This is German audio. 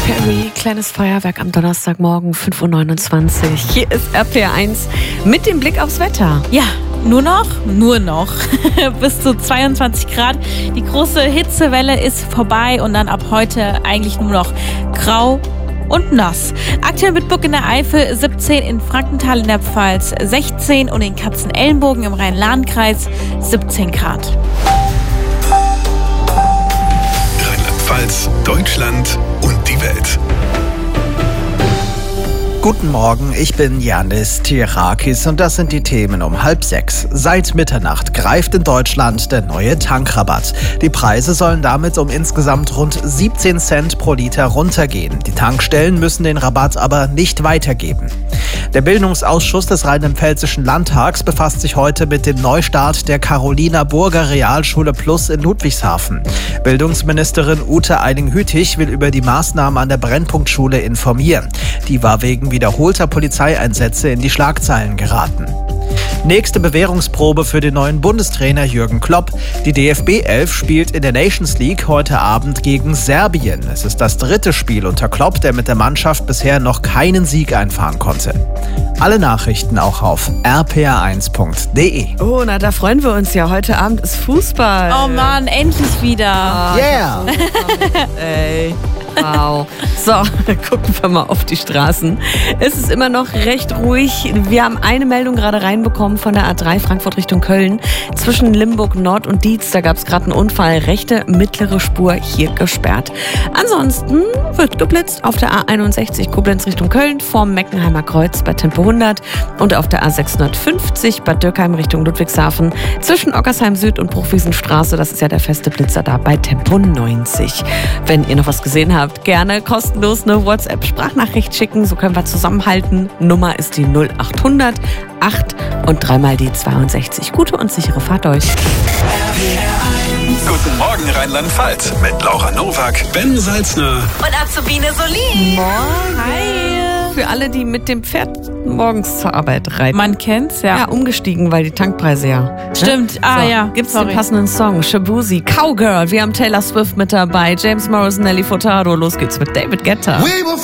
Carey, kleines Feuerwerk am Donnerstagmorgen, 5:29 Uhr. Hier ist RPR1 mit dem Blick aufs Wetter. Ja, nur noch bis zu 22 Grad. Die große Hitzewelle ist vorbei und dann ab heute eigentlich nur noch grau und nass. Aktuell Bitburg in der Eifel 17, in Frankenthal in der Pfalz 16 und in Katzenelnbogen im Rhein-Lahn-Kreis 17 Grad. Rheinland-Pfalz, Deutschland und die Welt. Guten Morgen, ich bin Yannis Tirakis und das sind die Themen um 5:30. Seit Mitternacht greift in Deutschland der neue Tankrabatt. Die Preise sollen damit um insgesamt rund 17 Cent pro Liter runtergehen. Die Tankstellen müssen den Rabatt aber nicht weitergeben. Der Bildungsausschuss des Rheinland-Pfälzischen Landtags befasst sich heute mit dem Neustart der Carolina Burger Realschule Plus in Ludwigshafen. Bildungsministerin Ute Eiling-Hütig will über die Maßnahmen an der Brennpunktschule informieren. Die war wegen wiederholter Polizeieinsätze in die Schlagzeilen geraten. Nächste Bewährungsprobe für den neuen Bundestrainer Jürgen Klopp. Die DFB 11 spielt in der Nations League heute Abend gegen Serbien. Es ist das dritte Spiel unter Klopp, der mit der Mannschaft bisher noch keinen Sieg einfahren konnte. Alle Nachrichten auch auf rpr1.de. Oh, na, da freuen wir uns ja. Heute Abend ist Fußball. Oh Mann, endlich wieder. Yeah! Ey. Wow. So, gucken wir mal auf die Straßen. Es ist immer noch recht ruhig. Wir haben eine Meldung gerade reinbekommen von der A3 Frankfurt Richtung Köln. Zwischen Limburg Nord und Dietz, da gab es gerade einen Unfall. Rechte, mittlere Spur hier gesperrt. Ansonsten wird geblitzt auf der A61 Koblenz Richtung Köln vorm Meckenheimer Kreuz bei Tempo 100 und auf der A650 Bad Dürkheim Richtung Ludwigshafen zwischen Ockersheim Süd und Bruchwiesenstraße. Das ist ja der feste Blitzer da bei Tempo 90. Wenn ihr noch was gesehen habt, gerne kostenlos eine WhatsApp-Sprachnachricht schicken, so können wir zusammenhalten. Nummer ist die 0800 8 und 3 die 62. Gute und sichere Fahrt euch. Guten Morgen Rheinland-Pfalz mit Laura Nowak, Ben Salzner Und Azubine Solin. Hi. Für alle, die mit dem Pferd morgens zur Arbeit reiten. Man kennt's, ja. Ja, umgestiegen, weil die Tankpreise ja. Stimmt, Gibt's den passenden Song? Shabuzi, Cowgirl. Wir haben Taylor Swift mit dabei, James Morrison, Nelly Furtado. Los geht's mit David Guetta.